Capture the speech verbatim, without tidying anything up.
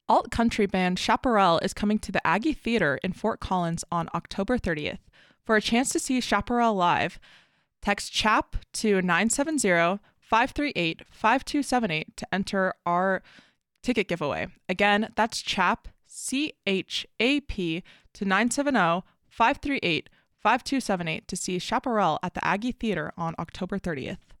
Alt-country band Chaparral is coming to the Aggie Theater in Fort Collins on October thirtieth. For a chance to see Chaparral live, text CHAP to nine seven zero, five three eight, five two seven eight to enter our ticket giveaway. Again, that's CHAP, C H A P, to nine seven zero, five three eight, five two seven eight to see Chaparral at the Aggie Theater on October thirtieth.